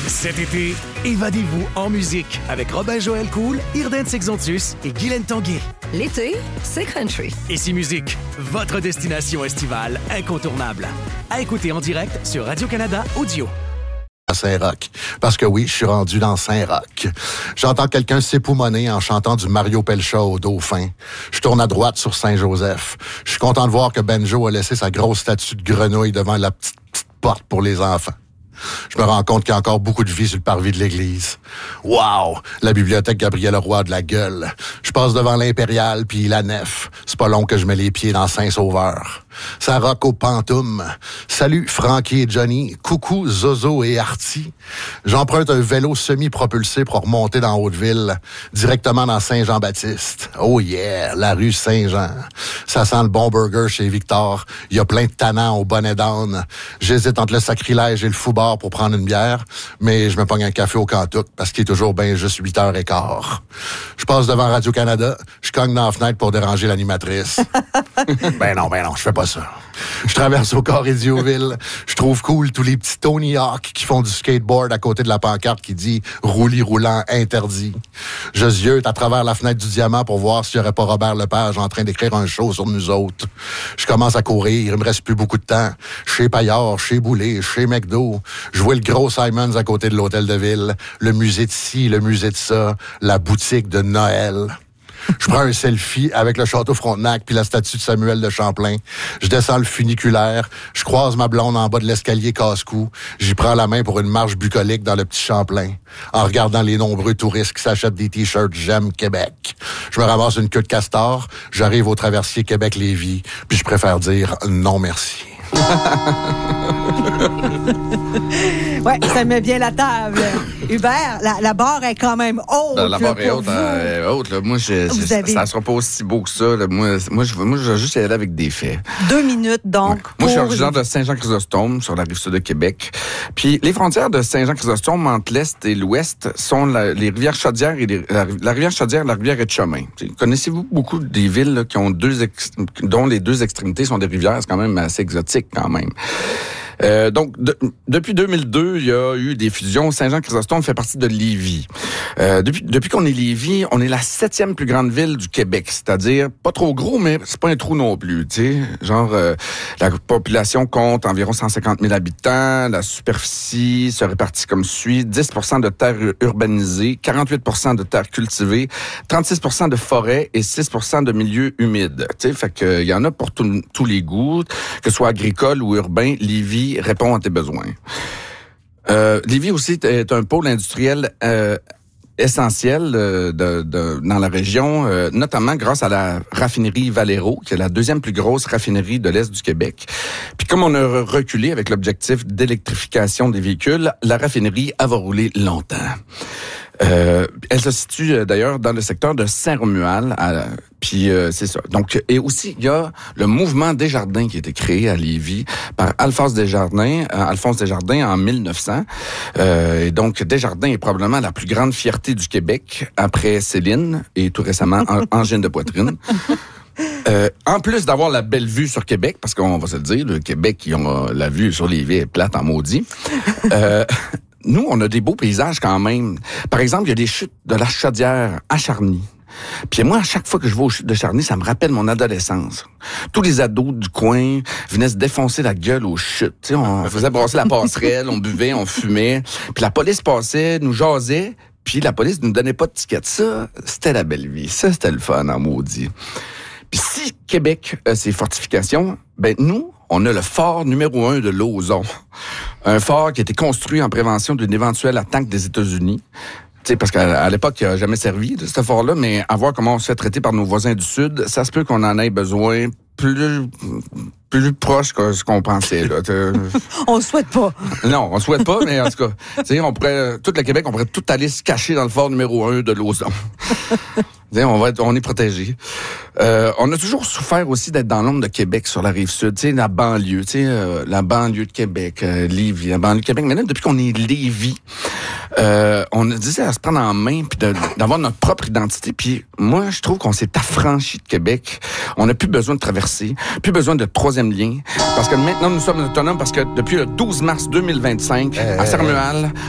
Cet été, évadez-vous en musique avec Robin-Joël Cool, Irden Sexontus et Guylaine Tanguay. L'été, c'est country. Ici Musique, votre destination estivale incontournable. À écouter en direct sur Radio-Canada Audio. À Saint-Roch. Parce que oui, je suis rendu dans Saint-Roch. J'entends quelqu'un s'époumoner en chantant du Mario Pelcha au Dauphin. Je tourne à droite sur Saint-Joseph. Je suis content de voir que Benjo a laissé sa grosse statue de grenouille devant la petite porte pour les enfants. Je me rends compte qu'il y a encore beaucoup de vie sur le parvis de l'église. Wow! La bibliothèque Gabriel Roy de la gueule. Je passe devant l'Impériale puis la nef. C'est pas long que je mets les pieds dans Saint-Sauveur. Ça rock au Pantoum. Salut Frankie et Johnny. Coucou Zozo et Artie. J'emprunte un vélo semi-propulsé pour remonter dans Hauteville, directement dans Saint-Jean-Baptiste. Oh yeah! La rue Saint-Jean. Ça sent le bon burger chez Victor. Il y a plein de tannants au bonnet d'âne. J'hésite entre le sacrilège et le foubar pour prendre une bière, mais je me pogne un café au Cantuc parce qu'il est toujours bien juste 8h15. Je passe devant Radio-Canada, je cogne dans la fenêtre pour déranger l'animatrice. Ben non, je fais pas ça. Je traverse au Corps Idioville. Je trouve cool tous les petits Tony Hawk qui font du skateboard à côté de la pancarte qui dit « Roulis roulant interdit ». Je ziote à travers la fenêtre du Diamant pour voir s'il n'y aurait pas Robert Lepage en train d'écrire un show sur nous autres. Je commence à courir, il me reste plus beaucoup de temps. Chez Paillard, chez Boulay, chez McDo. Je vois le gros Simons à côté de l'hôtel de ville, le musée de ci, le musée de ça, la boutique de Noël. Je prends un selfie avec le château Frontenac puis la statue de Samuel de Champlain. Je descends le funiculaire. Je croise ma blonde en bas de l'escalier casse-cou. J'y prends la main pour une marche bucolique dans le petit Champlain. En regardant les nombreux touristes qui s'achètent des t-shirts « J'aime Québec ». Je me ramasse une queue de castor. J'arrive au traversier Québec-Lévis. Puis je préfère dire « non merci ». Ouais, ça met bien la table. Hubert, la barre est quand même haute. La barre est haute. Là. Moi, ça sera pas aussi beau que ça. Là. Moi, je vais juste y aller avec des faits. 2 minutes, donc. Ouais. Moi, je suis originaire de Saint-Jean-Chrysostome, sur la Rive-Sud de Québec. Puis, les frontières de Saint-Jean-Chrysostome entre l'Est et l'Ouest sont les rivières Chaudière et la rivière Chaudière et la rivière Etchemin. Connaissez-vous beaucoup des villes là, qui ont dont les deux extrémités sont des rivières? C'est quand même assez exotique, quand même. Donc, depuis 2002, il y a eu des fusions. Saint-Jean-Chrysostome fait partie de Lévis. Depuis qu'on est Lévis, on est la 7e plus grande ville du Québec. C'est-à-dire, pas trop gros, mais c'est pas un trou non plus, tu sais. Genre, la population compte environ 150 000 habitants. La superficie se répartit comme suit. 10% de terres urbanisées, 48% de terres cultivées, 36% de forêts et 6% de milieux humides. Tu sais, fait que, il y en a pour tous les goûts, que ce soit agricole ou urbain. Lévis répond à tes besoins. Lévis aussi est un pôle industriel essentiel dans la région, notamment grâce à la raffinerie Valero, qui est la 2e plus grosse raffinerie de l'Est du Québec. Puis comme on a reculé avec l'objectif d'électrification des véhicules, la raffinerie va rouler longtemps. Elle se situe d'ailleurs dans le secteur de Saint-Romuald, puis c'est ça. Donc, et aussi il y a le mouvement Desjardins qui a été créé à Lévis par Alphonse Desjardins en 1900. Et donc Desjardins est probablement la plus grande fierté du Québec après Céline et tout récemment angine de poitrine. En plus d'avoir la belle vue sur Québec, parce qu'on va se le dire, le Québec, ils ont la vue sur Lévis est plate en maudit. Nous, on a des beaux paysages quand même. Par exemple, il y a des chutes de la Chaudière à Charny. Puis moi, à chaque fois que je vais aux chutes de Charny, ça me rappelle mon adolescence. Tous les ados du coin venaient se défoncer la gueule aux chutes. T'sais, on faisait brasser la passerelle, on buvait, on fumait. Puis la police passait, nous jasait, puis la police nous donnait pas de ticket. Ça, c'était la belle vie. Ça, c'était le fun en maudit. Puis si Québec a ses fortifications, ben nous, on a le fort numéro 1 de Lauson. Un fort qui a été construit en prévention d'une éventuelle attaque des États-Unis. Tu sais, parce qu'à l'époque, il n'a jamais servi de ce fort-là, mais à voir comment on se fait traiter par nos voisins du Sud, ça se peut qu'on en ait besoin plus proche que ce qu'on pensait. Là. On le souhaite pas. Non, on le souhaite pas, mais en tout cas, tu sais, on pourrait, tout le Québec, on pourrait tout aller se cacher dans le fort numéro 1 de Lauson. On est protégé. On a toujours souffert aussi d'être dans l'ombre de Québec sur la Rive-Sud, tu sais, la banlieue, la banlieue de Québec, Lévis, la banlieue de Québec. Mais là, depuis qu'on est Lévis, on a décidé à se prendre en main puis d'avoir notre propre identité. Puis moi, je trouve qu'on s'est affranchi de Québec. On n'a plus besoin de traverser, plus besoin de troisième lien, parce que maintenant, nous sommes autonomes parce que depuis le 12 mars 2025, à Saint-Romuald,